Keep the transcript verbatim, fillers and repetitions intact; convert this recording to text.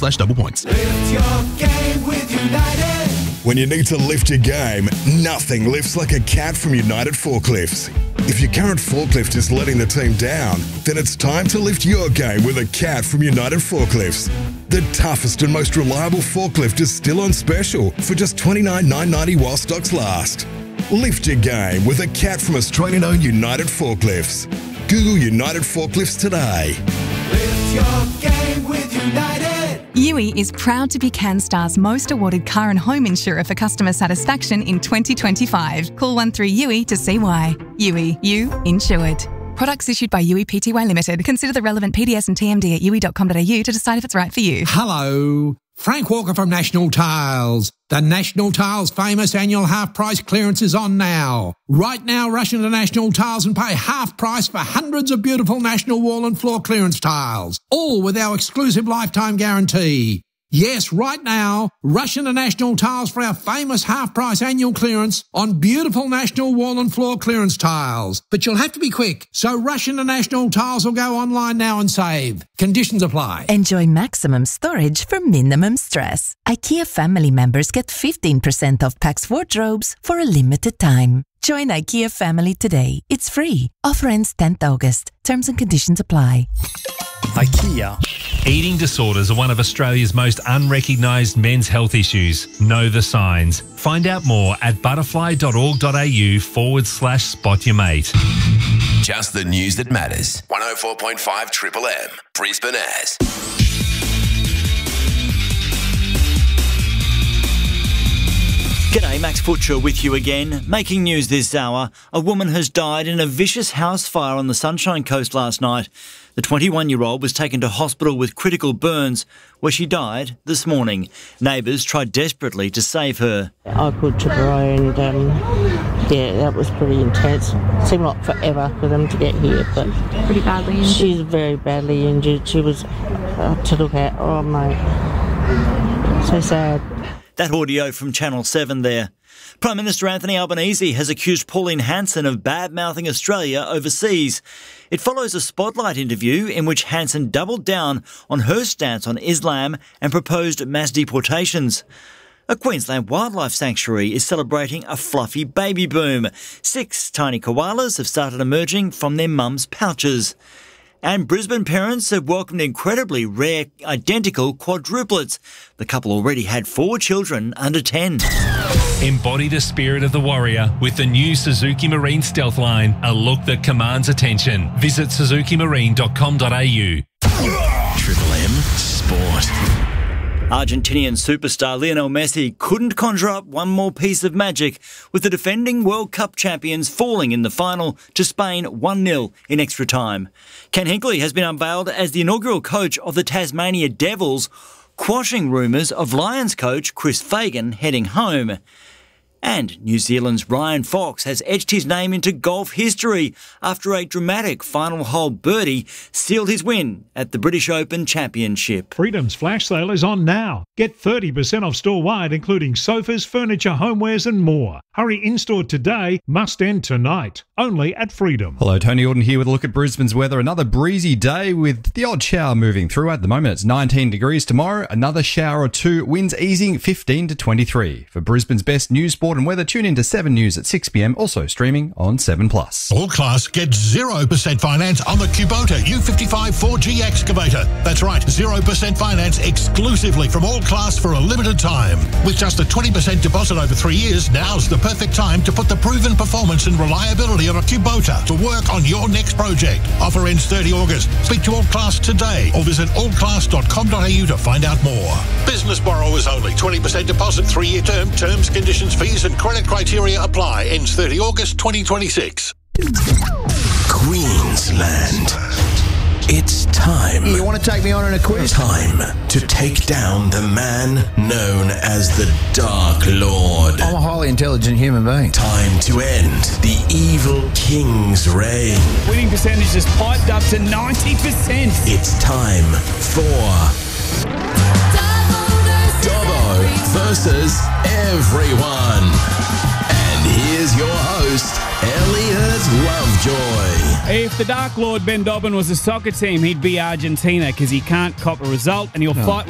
slash double points. Lift your game with United. When you need to lift your game, nothing lifts like a cat from United Forklifts. If your current forklift is letting the team down, then it's time to lift your game with a cat from United Forklifts. The toughest and most reliable forklift is still on special for just twenty-nine thousand nine hundred ninety while stocks last. Lift your game with a cat from Australian-owned United Forklifts. Google United Forklifts today. Lift your game with United. U I is proud to be CanStar's most awarded car and home insurer for customer satisfaction in twenty twenty-five. Call one three U I to see why. U I, you insured. Products issued by U I Pty Limited. Consider the relevant P D S and T M D at u i dot com dot a u to decide if it's right for you. Hello, Frank Walker from National Tiles. The National Tiles famous annual half price clearance is on now. Right now, rush into National Tiles and pay half price for hundreds of beautiful National wall and floor clearance tiles, all with our exclusive lifetime guarantee. Yes, right now, rush into National Tiles for our famous half-price annual clearance on beautiful National wall and floor clearance tiles. But you'll have to be quick, so rush into National Tiles or go online now and save. Conditions apply. Enjoy maximum storage for minimum stress. IKEA family members get fifteen percent off Pax wardrobes for a limited time. Join IKEA family today. It's free. Offer ends tenth August. Terms and conditions apply. IKEA. Eating disorders are one of Australia's most unrecognised men's health issues. Know the signs. Find out more at butterfly.org.au forward slash spot your mate. Just the news that matters. one oh four point five Triple M. Brisbane As. G'day, Max Butcher with you again. Making news this hour, a woman has died in a vicious house fire on the Sunshine Coast last night. The twenty-one-year-old was taken to hospital with critical burns, where she died this morning. Neighbours tried desperately to save her. I could trip her and um, yeah, that was pretty intense. It seemed like forever for them to get here, but pretty badly injured. She's very badly injured. She was uh, to look at. Oh, mate, so sad. That audio from Channel seven there. Prime Minister Anthony Albanese has accused Pauline Hanson of bad-mouthing Australia overseas. It follows a Spotlight interview in which Hanson doubled down on her stance on Islam and proposed mass deportations. A Queensland wildlife sanctuary is celebrating a fluffy baby boom. Six tiny koalas have started emerging from their mums' pouches. And Brisbane parents have welcomed incredibly rare identical quadruplets. The couple already had four children under ten. Embody the spirit of the warrior with the new Suzuki Marine Stealth Line, a look that commands attention. Visit suzuki marine dot com dot a u. Triple M Sport. Argentinian superstar Lionel Messi couldn't conjure up one more piece of magic, with the defending World Cup champions falling in the final to Spain one nil in extra time. Ken Hinkley has been unveiled as the inaugural coach of the Tasmania Devils, quashing rumours of Lions coach Chris Fagan heading home. And New Zealand's Ryan Fox has etched his name into golf history after a dramatic final hole birdie sealed his win at the British Open Championship. Freedom's flash sale is on now. Get thirty percent off store-wide, including sofas, furniture, homewares and more. Hurry in-store today, must end tonight. Only at Freedom. Hello, Tony Auden here with a look at Brisbane's weather. Another breezy day with the odd shower moving through. At the moment, it's nineteen degrees. Tomorrow, another shower or two. Winds easing fifteen to twenty-three. For Brisbane's best news, sport and weather, tune in to seven News at six p m, also streaming on seven plus. All class gets zero percent finance on the Kubota U fifty-five four G excavator. That's right, zero percent finance exclusively from All Class for a limited time. With just a twenty percent deposit over three years, now's the perfect time to put the proven performance and reliability of a Kubota to work on your next project. Offer ends thirty August. Speak to All Class today or visit all class dot com dot a u to find out more. Business borrowers only. twenty percent deposit, three-year term. Terms, conditions, fees and credit criteria apply. Ends thirty August twenty twenty-six. Queensland. It's time. You want to take me on in a quiz? Time to take down the man known as the Dark Lord. I'm a highly intelligent human being. Time to end the evil king's reign. Winning percentage has piped up to ninety percent. It's time for Dobbo versus everyone. And here's your host, Elliot Lovejoy. If the Dark Lord Ben Dobbin was a soccer team, he'd be Argentina because he can't cop a result and he'll Oh, fight